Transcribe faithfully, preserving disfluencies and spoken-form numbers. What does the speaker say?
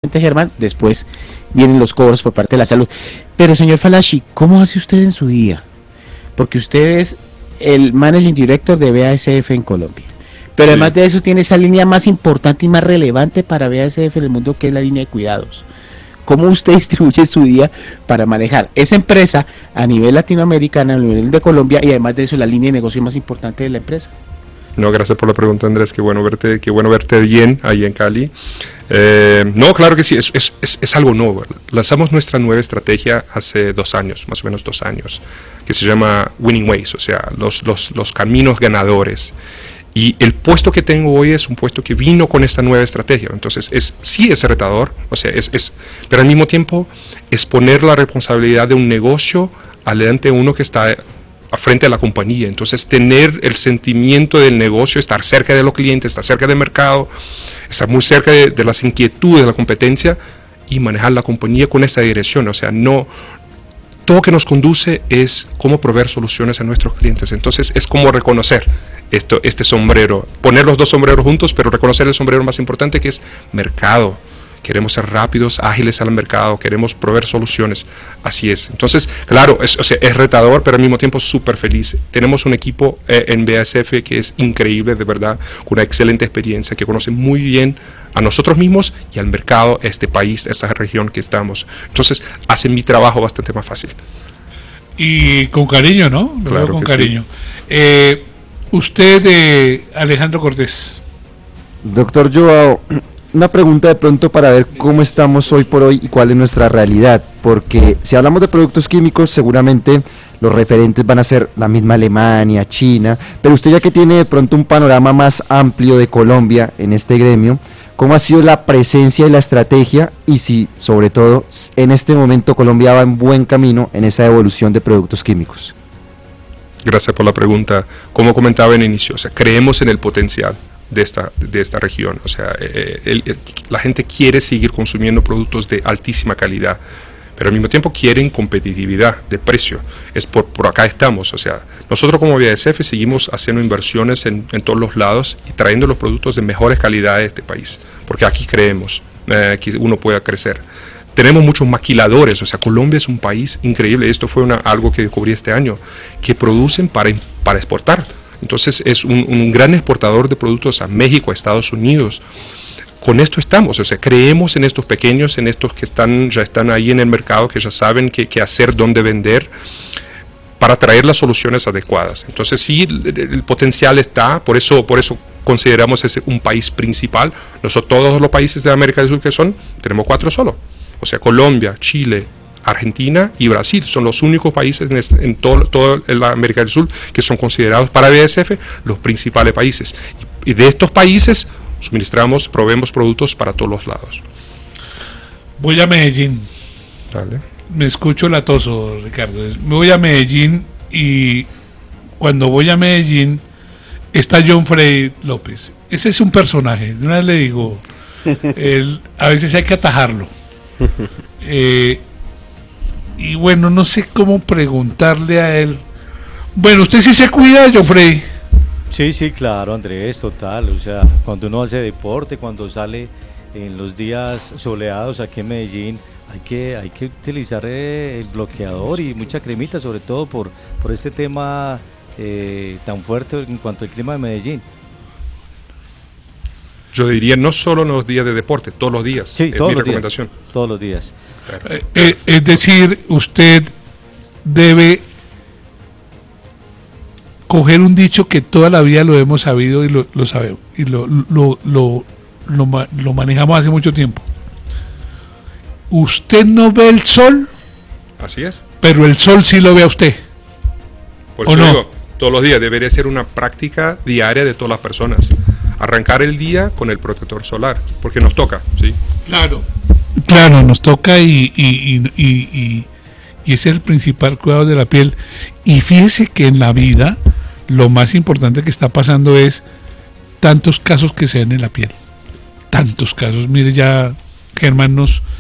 perfectamente Germán, después vienen los cobros por parte de la salud. Pero señor Falachi, ¿cómo hace usted en su día? Porque usted es el Managing Director de B A S F en Colombia. Pero sí, además de eso tiene esa línea más importante y más relevante para B A S F en el mundo, que es la línea de cuidados. ¿Cómo usted distribuye su día para manejar esa empresa a nivel latinoamericano, a nivel de Colombia, y además de eso la línea de negocio más importante de la empresa? No, gracias por la pregunta, Andrés, qué bueno verte, qué bueno verte bien ahí en Cali. Eh, no, claro que sí, es, es, es, es algo nuevo. Lanzamos nuestra nueva estrategia hace dos años, más o menos dos años, que se llama Winning Ways, o sea, los, los, los caminos ganadores. Y el puesto que tengo hoy es un puesto que vino con esta nueva estrategia. Entonces, es, sí es retador, o sea, es, es, pero al mismo tiempo es poner la responsabilidad de un negocio adelante de uno que está a frente de la compañía. Entonces, tener el sentimiento del negocio, estar cerca de los clientes, estar cerca del mercado, estar muy cerca de, de las inquietudes de la competencia y manejar la compañía con esta dirección. O sea, no... todo que nos conduce es cómo proveer soluciones a nuestros clientes. Entonces es como reconocer esto, este sombrero, poner los dos sombreros juntos, pero reconocer el sombrero más importante, que es mercado. Queremos ser rápidos, ágiles al mercado, queremos proveer soluciones. Así es. Entonces, claro, es, o sea, es retador, pero al mismo tiempo súper feliz. Tenemos un equipo eh, en B A S F que es increíble, de verdad, con una excelente experiencia, que conoce muy bien a nosotros mismos y al mercado, este país, esta región que estamos. Entonces, hace mi trabajo bastante más fácil. Y con cariño, ¿no? Lo claro veo con que cariño. Sí. Eh, usted, eh, Alejandro Cortés. Doctor Joao, una pregunta de pronto para ver cómo estamos hoy por hoy y cuál es nuestra realidad, porque si hablamos de productos químicos, seguramente los referentes van a ser la misma Alemania, China, pero usted, ya que tiene de pronto un panorama más amplio de Colombia en este gremio, ¿cómo ha sido la presencia y la estrategia? Y si, sobre todo, en este momento Colombia va en buen camino en esa evolución de productos químicos. Gracias por la pregunta. Como comentaba en el inicio, o sea, creemos en el potencial de esta, de esta región. O sea, eh, el, el, la gente quiere seguir consumiendo productos de altísima calidad, pero al mismo tiempo quieren competitividad de precio. Es por, por acá estamos. O sea, nosotros como B A S F seguimos haciendo inversiones en, en todos los lados y trayendo los productos de mejores calidades de este país, porque aquí creemos eh, que uno pueda crecer. Tenemos muchos maquiladores, o sea, Colombia es un país increíble. Esto fue una, algo que descubrí este año, que producen para, para exportar. Entonces es un, un gran exportador de productos a México, a Estados Unidos. Con esto estamos, o sea, creemos en estos pequeños, en estos que están, ya están ahí en el mercado, que ya saben qué, qué hacer, dónde vender, para traer las soluciones adecuadas. Entonces sí, el, el potencial está, por eso, por eso consideramos ese un país principal. Nosotros, todos los países de América del Sur que son, tenemos cuatro solo. O sea, Colombia, Chile, Argentina y Brasil son los únicos países en, este, en todo, todo la América del Sur que son considerados para B A S F los principales países. Y, y de estos países suministramos, proveemos productos para todos los lados. Voy a Medellín. Dale. Me escucho latoso, Ricardo. Me voy a Medellín y cuando voy a Medellín está John Freddy López. Ese es un personaje. De una vez le digo, él, a veces hay que atajarlo. Eh, y bueno, no sé cómo preguntarle a él. Bueno, ¿usted sí se cuida, John Freddy? Sí, sí, claro, Andrés, total. O sea, cuando uno hace deporte, cuando sale en los días soleados aquí en Medellín, hay que, hay que utilizar eh, el bloqueador y mucha cremita, sobre todo por, por este tema eh, tan fuerte en cuanto al clima de Medellín. Yo diría no solo en los días de deporte, todos los días. Sí, es todos mi los recomendación. días. Todos los días. Eh, eh, es decir, usted debe coger un dicho que toda la vida lo hemos sabido y lo, lo sabemos y lo, lo, lo, lo, lo manejamos hace mucho tiempo. Usted no ve el sol, así es, pero el sol sí lo ve a usted. Por ¿O eso no? digo, todos los días debería ser una práctica diaria de todas las personas. Arrancar el día con el protector solar, porque nos toca, ¿sí? Claro, claro, nos toca y, y, y, y, y, y ese es el principal cuidado de la piel. Y fíjese que en la vida lo más importante que está pasando es tantos casos que se dan en la piel. Tantos casos. Mire, ya Germán nos,